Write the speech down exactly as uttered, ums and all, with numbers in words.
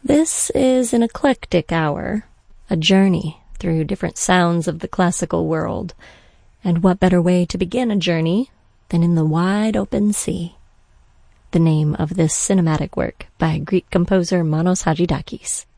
This is an eclectic hour, a journey through different sounds of the classical world. And what better way to begin a journey than in the wide open sea? The name of this cinematic work by Greek composer Manos Hadjidakis.